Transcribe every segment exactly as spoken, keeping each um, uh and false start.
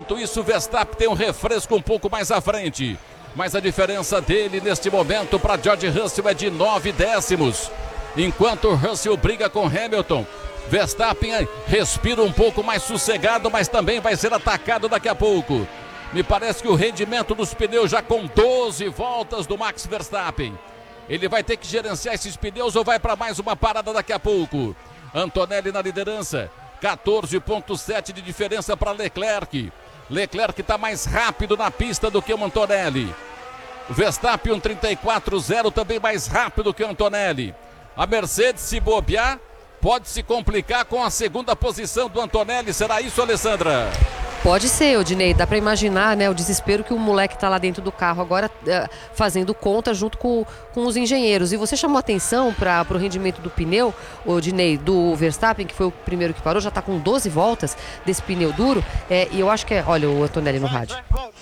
Enquanto isso, Verstappen tem um refresco um pouco mais à frente. Mas a diferença dele neste momento para George Russell é de nove décimos. Enquanto Russell briga com Hamilton, Verstappen respira um pouco mais sossegado, mas também vai ser atacado daqui a pouco. Me parece que o rendimento dos pneus já com doze voltas do Max Verstappen. Ele vai ter que gerenciar esses pneus ou vai para mais uma parada daqui a pouco. Antonelli na liderança, quatorze vírgula sete de diferença para Leclerc. Leclerc está mais rápido na pista do que o Antonelli. Verstappen um trinta e quatro zero, também mais rápido que o Antonelli. A Mercedes, se bobear, pode se complicar com a segunda posição do Antonelli. Será isso, Alessandra? Pode ser, Odinei, dá para imaginar, né, o desespero que o moleque tá lá dentro do carro agora uh, fazendo conta junto com, com os engenheiros. E você chamou atenção para o rendimento do pneu, Odinei, do Verstappen, que foi o primeiro que parou, já tá com doze voltas desse pneu duro, é, e eu acho que é, olha o Antonelli no rádio.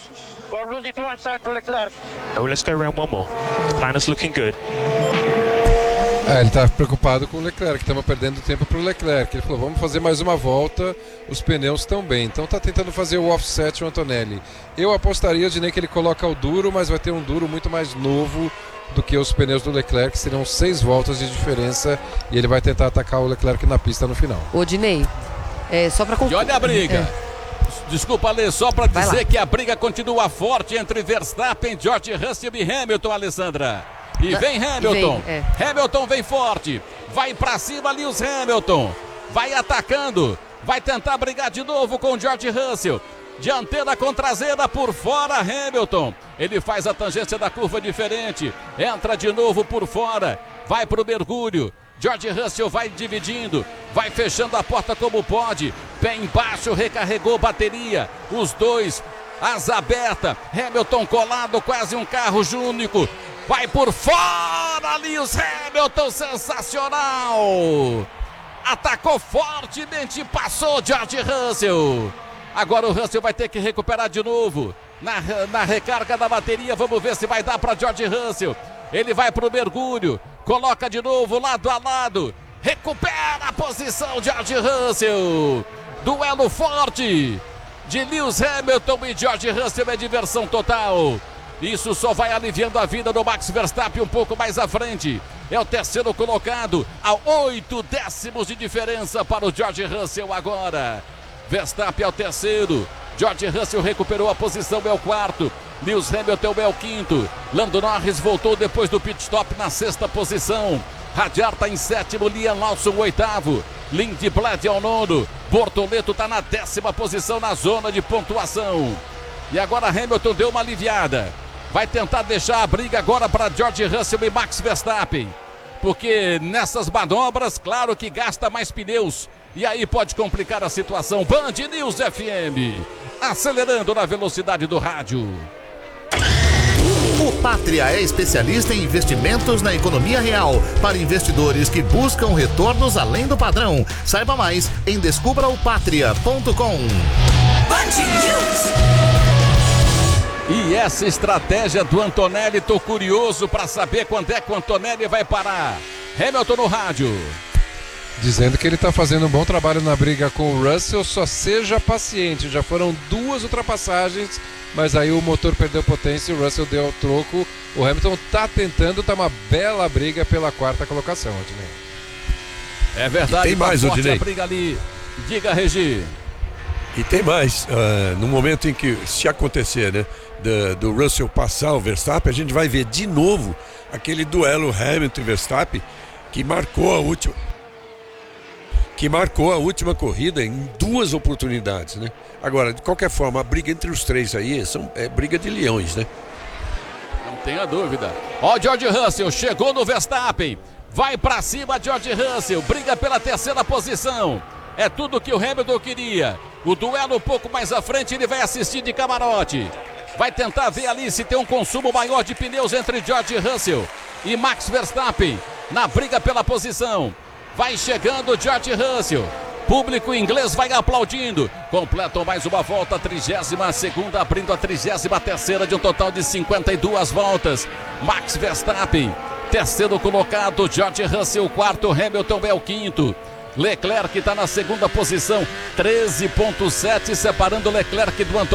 Oh, let's go around one more. The plan is looking good. É, ele está preocupado com o Leclerc, estamos perdendo tempo para o Leclerc. Ele falou, vamos fazer mais uma volta, os pneus estão bem. Então está tentando fazer o offset o Antonelli. Eu apostaria, Dinei, que ele coloca o duro, mas vai ter um duro muito mais novo do que os pneus do Leclerc. Serão seis voltas de diferença e ele vai tentar atacar o Leclerc na pista no final. Ô, Dinei, é, só para... E olha a briga. É. Desculpa, Alê, só para dizer que a briga continua forte entre Verstappen, George Russell e Hamilton, Alessandra. E vem Hamilton, vem, é. Hamilton vem forte, vai pra cima Lewis Hamilton, vai atacando, vai tentar brigar de novo com George Russell, dianteira com traseira por fora Hamilton, ele faz a tangência da curva diferente, entra de novo por fora, vai pro mergulho, George Russell vai dividindo, vai fechando a porta como pode, pé embaixo, recarregou bateria, os dois, asa aberta, Hamilton colado, quase um carro único. Vai por fora, Lewis Hamilton, sensacional! Atacou fortemente, passou George Russell. Agora o Russell vai ter que recuperar de novo. Na, na recarga da bateria, vamos ver se vai dar para George Russell. Ele vai para o mergulho, coloca de novo lado a lado. Recupera a posição, George Russell. Duelo forte de Lewis Hamilton e George Russell, é diversão total. Isso só vai aliviando a vida do Max Verstappen um pouco mais à frente. É o terceiro colocado, a oito décimos de diferença para o George Russell agora. Verstappen é o terceiro, George Russell recuperou a posição, é o quarto. Lewis Hamilton é o quinto. Lando Norris voltou depois do pit stop na sexta posição. Radiar está em sétimo, Liam Lawson o oitavo. Lindblad é o nono. Bortoleto está na décima posição na zona de pontuação. E agora Hamilton deu uma aliviada. Vai tentar deixar a briga agora para George Russell e Max Verstappen. Porque nessas manobras, claro que gasta mais pneus. E aí pode complicar a situação. Band News F M. Acelerando na velocidade do rádio. O Pátria é especialista em investimentos na economia real para investidores que buscam retornos além do padrão. Saiba mais em descubra o pátria ponto com. E essa estratégia do Antonelli, tô curioso para saber quando é que o Antonelli vai parar. Hamilton no rádio. Dizendo que ele está fazendo um bom trabalho na briga com o Russell, só seja paciente. Já foram duas ultrapassagens, mas aí o motor perdeu potência e o Russell deu o troco. O Hamilton está tentando, tá uma bela briga pela quarta colocação, Odinei. É verdade, e tem mais, Odinei. A briga ali. Diga, Regi. E tem mais, uh, no momento em que, se acontecer, né, do, do Russell passar o Verstappen, a gente vai ver de novo aquele duelo Hamilton e Verstappen que marcou a última que marcou a última corrida em duas oportunidades, né? Agora, de qualquer forma, a briga entre os três aí são, é briga de leões, né? Não tenha dúvida. Ó, George Russell chegou no Verstappen, vai pra cima George Russell, briga pela terceira posição. É tudo que o Hamilton queria. O duelo um pouco mais à frente, ele vai assistir de camarote. Vai tentar ver ali se tem um consumo maior de pneus entre George Russell e Max Verstappen na briga pela posição. Vai chegando George Russell. Público inglês vai aplaudindo. Completam mais uma volta, trigésima segunda, abrindo a trigésima terceira de um total de cinquenta e duas voltas. Max Verstappen, terceiro colocado. George Russell, quarto. Hamilton é o quinto. Leclerc está na segunda posição, treze ponto sete, separando Leclerc do Antônio.